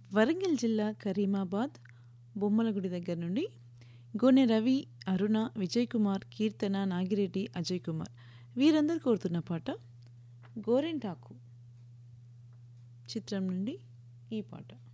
వరంగల్ జిల్లా కరీమాబాద్ బొమ్మలగుడి దగ్గర నుండి గోనె రవి, అరుణ, విజయ్ కుమార్, కీర్తన, నాగిరెడ్డి, అజయ్ కుమార్ వీరందరూ కోరుతున్న పాట గోరెంటాకు చిత్రం నుండి ఈ పాట.